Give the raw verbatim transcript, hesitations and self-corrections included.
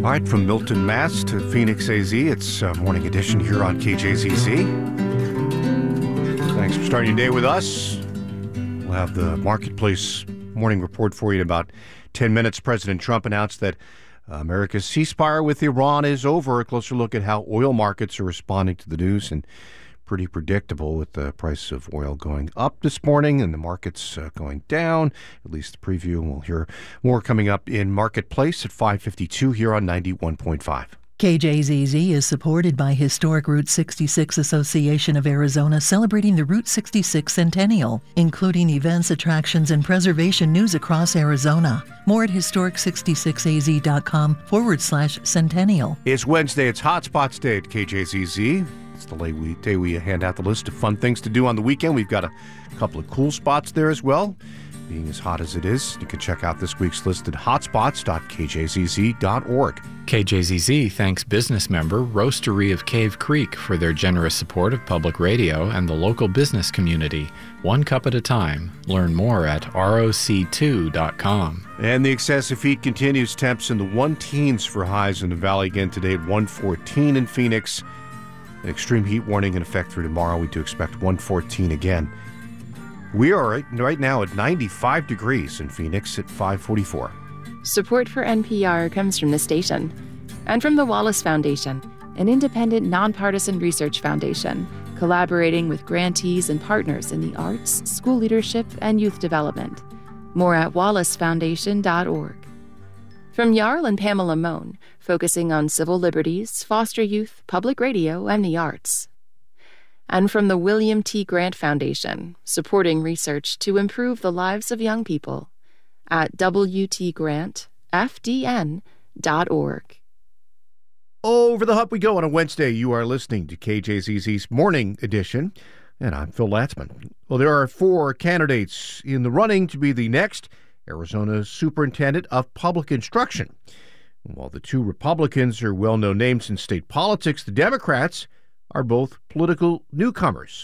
All right, from Milton, Mass to Phoenix, A Z, it's uh, Morning Edition here on K J Z Z. Thanks for starting your day with us. We'll have the Marketplace morning report for you in about ten minutes. President Trump announced that uh, America's ceasefire with Iran is over. A closer look at how oil markets are responding to the news, and pretty predictable with the price of oil going up this morning and the markets uh, going down, at least the preview. And we'll hear more coming up in Marketplace at five fifty-two here on ninety-one point five. K J Z Z is supported by Historic Route sixty-six Association of Arizona, celebrating the Route sixty-six Centennial, including events, attractions, and preservation news across Arizona. More at historic sixty-six a z dot com forward slash centennial. It's Wednesday. It's Hotspots Day at K J Z Z. It's the day we, day we hand out the list of fun things to do on the weekend. We've got a couple of cool spots there as well. Being as hot as it is, you can check out this week's list at hotspots dot k j z z dot org. K J Z Z thanks business member Roastery of Cave Creek for their generous support of public radio and the local business community. One cup at a time. Learn more at R O C two dot com. And the excessive heat continues. Temps in the one teens for highs in the valley again today at one fourteen in Phoenix. An extreme heat warning in effect through tomorrow. We do expect one fourteen again. We are right, right now at ninety-five degrees in Phoenix at five forty-four. Support for N P R comes from the station and from the Wallace Foundation, an independent, nonpartisan research foundation collaborating with grantees and partners in the arts, school leadership, and youth development. More at wallace foundation dot org. From Jarl and Pamela Mohn, focusing on civil liberties, foster youth, public radio, and the arts. And from the William T. Grant Foundation, supporting research to improve the lives of young people at w t grant f d n dot org. Over the hump we go on a Wednesday. You are listening to K J Z Z's Morning Edition, and I'm Phil Latzman. Well, there are four candidates in the running to be the next Arizona Superintendent of Public Instruction. While the two Republicans are well-known names in state politics, the Democrats are both political newcomers.